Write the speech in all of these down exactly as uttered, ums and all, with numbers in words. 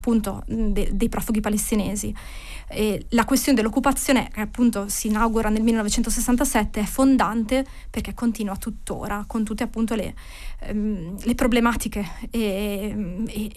appunto de, dei profughi palestinesi. E la questione dell'occupazione, che appunto si inaugura nel millenovecentosessantasette, è fondante perché continua tuttora con tutte appunto le, ehm, le problematiche e, e,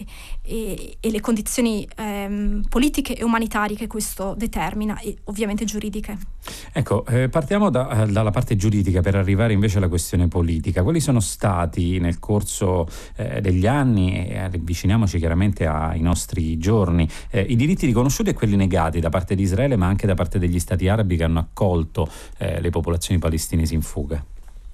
e, e le condizioni ehm, politiche e umanitarie che questo determina, e ovviamente giuridiche. Ecco, eh, partiamo da, dalla parte giuridica per arrivare invece alla questione politica. Quali sono stati nel corso eh, degli anni, e avviciniamoci chiaramente ai nostri giorni, eh, i diritti riconosciuti e quelli negati da parte di Israele, ma anche da parte degli stati arabi che hanno accolto eh, le popolazioni palestinesi in fuga?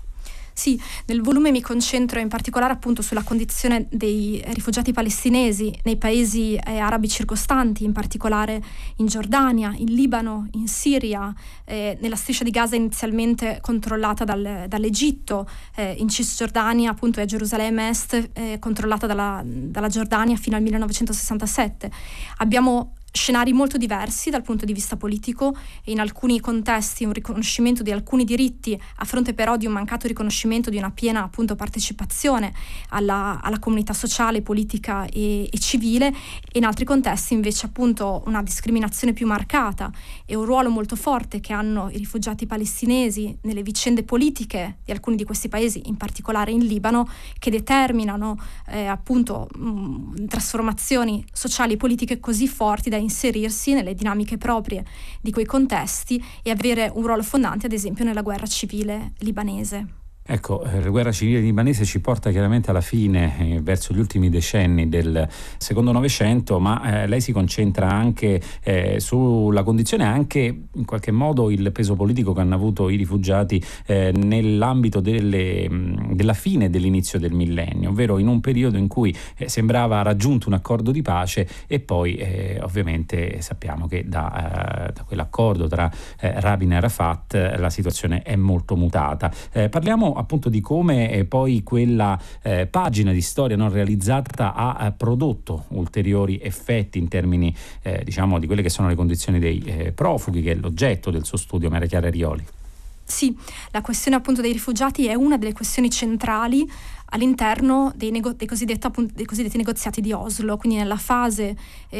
Sì, nel volume mi concentro in particolare appunto sulla condizione dei rifugiati palestinesi nei paesi eh, arabi circostanti, in particolare in Giordania, in Libano, in Siria, eh, nella striscia di Gaza inizialmente controllata dal, dall'Egitto, eh, in Cisgiordania appunto e a Gerusalemme Est eh, controllata dalla, dalla Giordania fino al millenovecentosessantasette. Abbiamo scenari molto diversi dal punto di vista politico e in alcuni contesti un riconoscimento di alcuni diritti a fronte però di un mancato riconoscimento di una piena appunto partecipazione alla, alla comunità sociale, politica e, e civile, e in altri contesti invece appunto una discriminazione più marcata e un ruolo molto forte che hanno i rifugiati palestinesi nelle vicende politiche di alcuni di questi paesi, in particolare in Libano, che determinano eh, appunto mh, trasformazioni sociali e politiche così forti da inserirsi nelle dinamiche proprie di quei contesti e avere un ruolo fondante, ad esempio, nella guerra civile libanese. Ecco, la guerra civile libanese ci porta chiaramente alla fine, eh, verso gli ultimi decenni del secondo Novecento, ma eh, lei si concentra anche eh, sulla condizione, anche in qualche modo il peso politico che hanno avuto i rifugiati eh, nell'ambito delle, mh, della fine dell'inizio del millennio, ovvero in un periodo in cui eh, sembrava raggiunto un accordo di pace e poi eh, ovviamente sappiamo che da, eh, da quell'accordo tra eh, Rabin e Arafat eh, la situazione è molto mutata. Eh, parliamo appunto di come eh, poi quella eh, pagina di storia non realizzata ha eh, prodotto ulteriori effetti in termini eh, diciamo di quelle che sono le condizioni dei eh, profughi, che è l'oggetto del suo studio, Maria Chiara Rioli. Sì, la questione appunto dei rifugiati è una delle questioni centrali all'interno dei, nego- dei, cosiddetti, appunto, dei cosiddetti negoziati di Oslo, quindi nella fase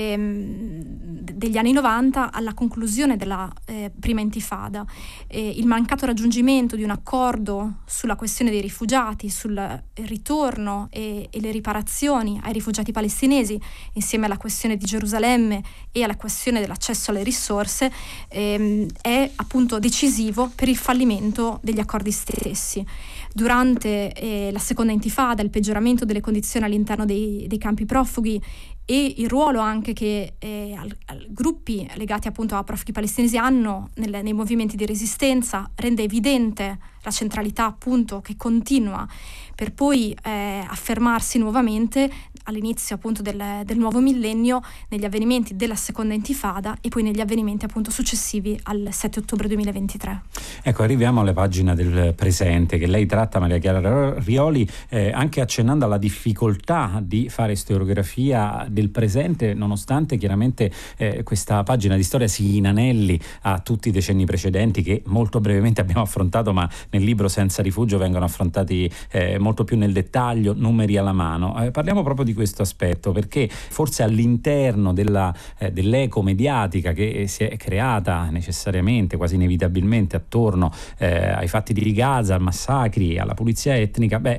ehm, degli anni novanta, alla conclusione della eh, prima intifada. Eh, il mancato raggiungimento di un accordo sulla questione dei rifugiati, sul ritorno e, e le riparazioni ai rifugiati palestinesi, insieme alla questione di Gerusalemme e alla questione dell'accesso alle risorse, ehm, è appunto decisivo per il fallimento degli accordi stessi. Durante eh, la seconda intifada, il peggioramento delle condizioni all'interno dei, dei campi profughi e il ruolo anche che eh, al, al gruppi legati appunto a profughi palestinesi hanno nel, nei movimenti di resistenza rende evidente la centralità appunto che continua per poi eh, affermarsi nuovamente all'inizio appunto del, del nuovo millennio negli avvenimenti della seconda intifada e poi negli avvenimenti appunto successivi al sette ottobre duemilaventitré. Ecco, arriviamo alla pagina del presente che lei tratta, Maria Chiara Rioli, eh, anche accennando alla difficoltà di fare storiografia del presente, nonostante chiaramente eh, questa pagina di storia si inanelli a tutti i decenni precedenti che molto brevemente abbiamo affrontato, ma nel libro Senza Rifugio vengono affrontati eh, molto più nel dettaglio, numeri alla mano. Eh, parliamo proprio di questo aspetto, perché forse all'interno della, eh, dell'eco mediatica che si è creata necessariamente, quasi inevitabilmente attorno eh, ai fatti di Gaza, al massacri, alla pulizia etnica, beh,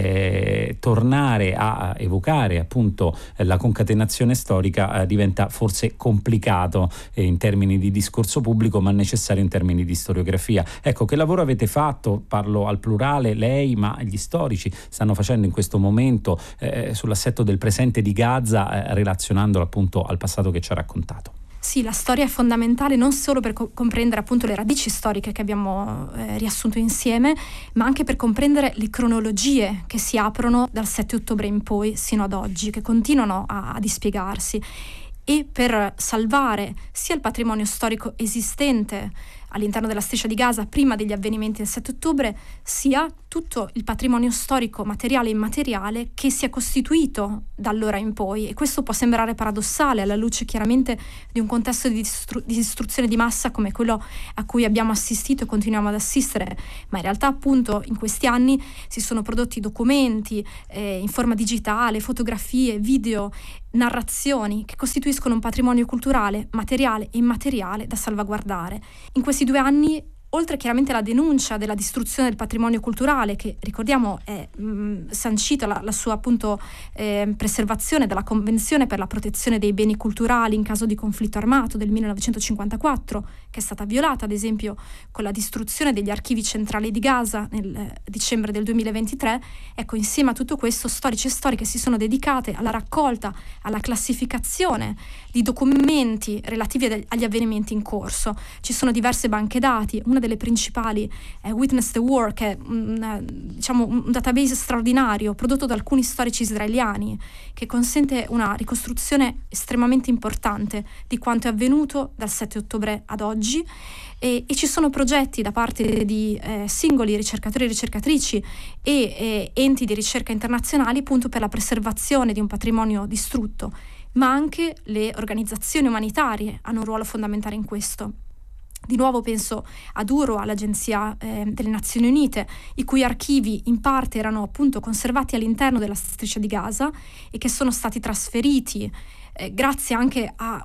eh, tornare a evocare appunto eh, la concatenazione storica eh, diventa forse complicato eh, in termini di discorso pubblico, ma necessario in termini di storiografia. Ecco, che lavoro avete fatto? Parlo al plurale, lei, ma gli storici stanno facendo in questo momento eh, sull'assetto del presente di Gaza, eh, relazionandolo appunto al passato che ci ha raccontato. Sì, la storia è fondamentale non solo per co- comprendere appunto le radici storiche che abbiamo eh, riassunto insieme, ma anche per comprendere le cronologie che si aprono dal sette ottobre in poi sino ad oggi, che continuano a, a dispiegarsi, e per salvare sia il patrimonio storico esistente all'interno della striscia di Gaza prima degli avvenimenti del sette ottobre, sia tutto il patrimonio storico materiale e immateriale che si è costituito da allora in poi. E questo può sembrare paradossale alla luce chiaramente di un contesto di, distru- di distruzione di massa come quello a cui abbiamo assistito e continuiamo ad assistere, ma in realtà appunto in questi anni si sono prodotti documenti eh, in forma digitale, fotografie, video, narrazioni che costituiscono un patrimonio culturale, materiale e immateriale da salvaguardare. In questi due anni, oltre chiaramente alla denuncia della distruzione del patrimonio culturale, che ricordiamo è mh, sancita la, la sua appunto eh, preservazione dalla Convenzione per la protezione dei beni culturali in caso di conflitto armato del millenovecentocinquantaquattro, che è stata violata ad esempio con la distruzione degli archivi centrali di Gaza nel eh, dicembre del duemilaventitré, ecco, insieme a tutto questo storici e storiche si sono dedicate alla raccolta, alla classificazione di documenti relativi ad, agli avvenimenti in corso. Ci sono diverse banche dati, una delle principali è Witness the War, che è un, diciamo, un database straordinario prodotto da alcuni storici israeliani che consente una ricostruzione estremamente importante di quanto è avvenuto dal sette ottobre ad oggi. E, e ci sono progetti da parte di eh, singoli ricercatori e ricercatrici e eh, enti di ricerca internazionali appunto per la preservazione di un patrimonio distrutto, ma anche le organizzazioni umanitarie hanno un ruolo fondamentale in questo. Di nuovo penso ad U N R W A, l'Agenzia eh, delle Nazioni Unite, i cui archivi in parte erano appunto conservati all'interno della striscia di Gaza e che sono stati trasferiti eh, grazie anche al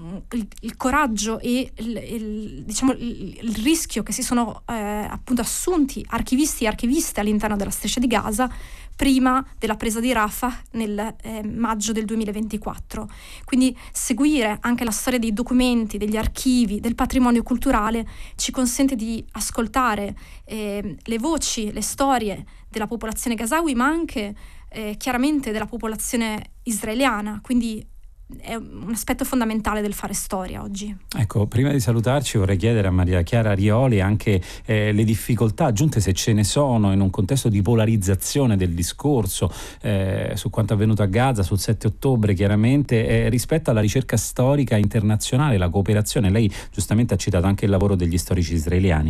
coraggio e il, il, diciamo, il, il rischio che si sono eh, appunto assunti archivisti e archiviste all'interno della striscia di Gaza prima della presa di Rafah nel eh, maggio del duemilaventiquattro. Quindi seguire anche la storia dei documenti, degli archivi, del patrimonio culturale ci consente di ascoltare eh, le voci, le storie della popolazione gazawi, ma anche eh, chiaramente della popolazione israeliana. Quindi è un aspetto fondamentale del fare storia oggi. Ecco, prima di salutarci vorrei chiedere a Maria Chiara Rioli anche eh, le difficoltà aggiunte, se ce ne sono, in un contesto di polarizzazione del discorso eh, su quanto avvenuto a Gaza, sul sette ottobre chiaramente, eh, rispetto alla ricerca storica internazionale, la cooperazione. Lei giustamente ha citato anche il lavoro degli storici israeliani.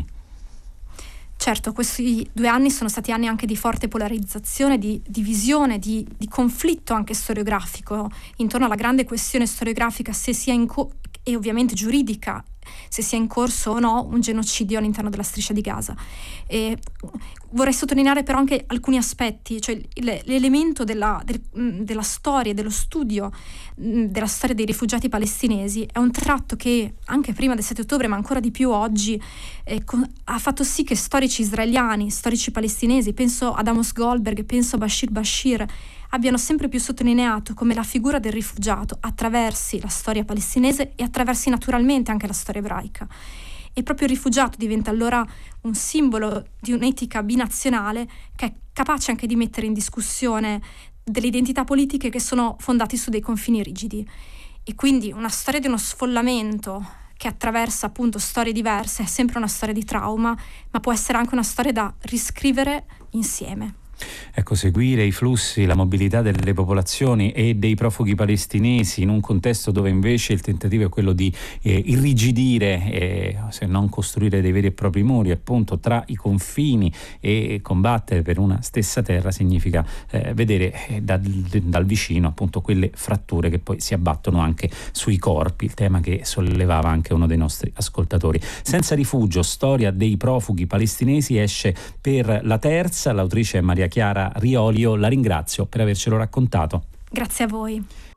Certo, questi due anni sono stati anni anche di forte polarizzazione, di divisione, di, di conflitto anche storiografico intorno alla grande questione storiografica, se sia in co- e ovviamente giuridica, se sia in corso o no un genocidio all'interno della striscia di Gaza. E vorrei sottolineare però anche alcuni aspetti, cioè l'elemento della, del, della storia, dello studio della storia dei rifugiati palestinesi è un tratto che anche prima del sette ottobre, ma ancora di più oggi, eh, con, ha fatto sì che storici israeliani, storici palestinesi, penso ad Amos Goldberg, penso a Bashir Bashir, abbiano sempre più sottolineato come la figura del rifugiato attraversi la storia palestinese e attraversi naturalmente anche la storia ebraica. E proprio il rifugiato diventa allora un simbolo di un'etica binazionale che è capace anche di mettere in discussione delle identità politiche che sono fondate su dei confini rigidi. E quindi una storia di uno sfollamento che attraversa appunto storie diverse è sempre una storia di trauma, ma può essere anche una storia da riscrivere insieme. Ecco, seguire i flussi, la mobilità delle popolazioni e dei profughi palestinesi in un contesto dove invece il tentativo è quello di eh, irrigidire, eh, se non costruire dei veri e propri muri appunto tra i confini e combattere per una stessa terra, significa eh, vedere eh, da, dal vicino appunto quelle fratture che poi si abbattono anche sui corpi, il tema che sollevava anche uno dei nostri ascoltatori. Senza rifugio, storia dei profughi palestinesi esce per La Terza, l'autrice è Maria Chiara Rioli. Io la ringrazio per avercelo raccontato. Grazie a voi.